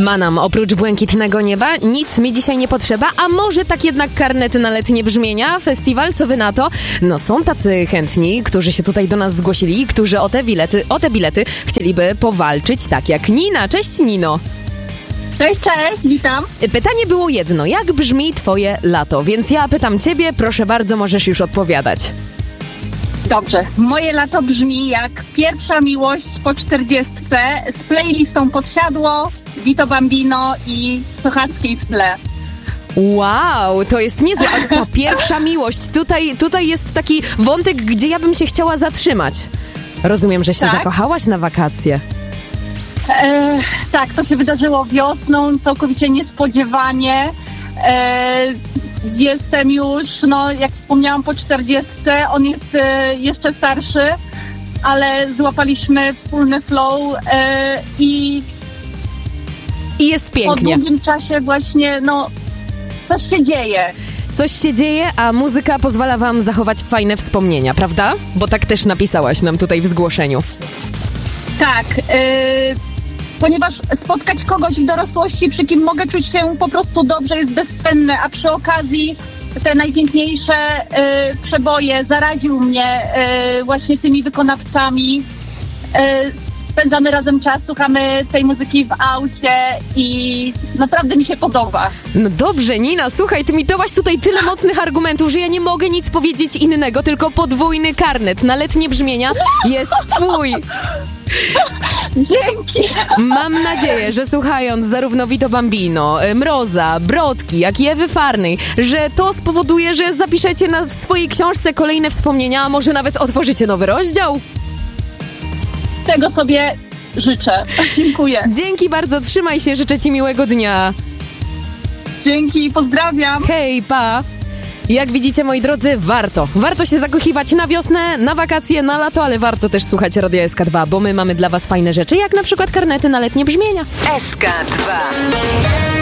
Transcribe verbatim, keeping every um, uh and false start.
Ma nam oprócz błękitnego nieba nic mi dzisiaj nie potrzeba, a może tak jednak karnety na letnie brzmienia? Festiwal, co wy na to? No są tacy chętni, którzy się tutaj do nas zgłosili, którzy o te bilety, o te bilety chcieliby powalczyć tak jak Nina. Cześć Nino! Cześć, cześć, witam. Pytanie było jedno, jak brzmi twoje lato? Więc ja pytam ciebie, proszę bardzo, możesz już odpowiadać. Dobrze, moje lato brzmi jak pierwsza miłość po czterdziestce z playlistą Podsiadło, Vito Bambino i Sochackiej w tle. Wow, to jest niezłe, ale to pierwsza miłość. Tutaj, tutaj jest taki wątek, gdzie ja bym się chciała zatrzymać. Rozumiem, że się Tak? zakochałaś na wakacje. E, tak, to się wydarzyło wiosną, całkowicie niespodziewanie. E, jestem już, no jak wspomniałam, po czterdziestce, on jest e, jeszcze starszy, ale złapaliśmy wspólny flow e, i I jest po pięknie. długim czasie właśnie, no, coś się dzieje. Coś się dzieje, a muzyka pozwala wam zachować fajne wspomnienia, prawda? Bo tak też napisałaś nam tutaj w zgłoszeniu. Tak, yy, ponieważ spotkać kogoś w dorosłości, przy kim mogę czuć się po prostu dobrze, jest bezcenne, a przy okazji te najpiękniejsze yy, przeboje zaraził mnie yy, właśnie tymi wykonawcami. Yy, spędzamy razem czas, słuchamy tej muzyki w aucie i naprawdę mi się podoba. No dobrze, Nina, słuchaj, ty mi dałaś tutaj tyle mocnych argumentów, że ja nie mogę nic powiedzieć innego, tylko podwójny karnet na letnie brzmienia jest twój. Dzięki! Mam nadzieję, że słuchając zarówno Vito Bambino, Mroza, Brodki, jak i Ewy Farnej, że to spowoduje, że zapiszecie na, w swojej książce kolejne wspomnienia, a może nawet otworzycie nowy rozdział? Tego sobie życzę. Dziękuję. Dzięki bardzo, trzymaj się, życzę ci miłego dnia. Dzięki, pozdrawiam. Hej, pa! Jak widzicie, moi drodzy, warto. Warto się zakochiwać na wiosnę, na wakacje, na lato, ale warto też słuchać Radia S K dwa, bo my mamy dla was fajne rzeczy, jak na przykład karnety na letnie brzmienia. S K dwa.